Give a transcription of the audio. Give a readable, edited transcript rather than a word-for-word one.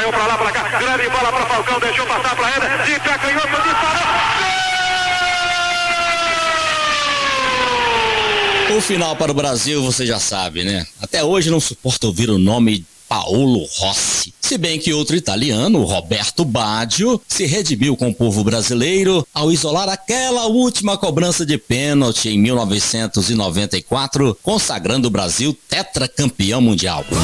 saiu pra lá, pra cá, grande bola pra Falcão, deixou passar pra ele, de pé canhoto, disparou. O final para o Brasil, você já sabe, né? Até hoje não suporta ouvir o nome Paolo Rossi. Se bem que outro italiano, Roberto Baggio, se redimiu com o povo brasileiro ao isolar aquela última cobrança de pênalti em 1994, consagrando o Brasil tetracampeão mundial.